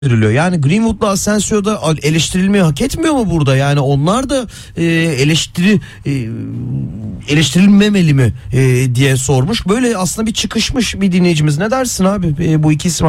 eleştiriliyor. Yani Greenwood'la Asensio'da eleştirilmeyi hak etmiyor mu burada? Yani onlar da eleştirilmemeli mi diye sormuş. Böyle aslında bir çıkışmış bir dinleyicimiz. Ne dersin abi bu iki isim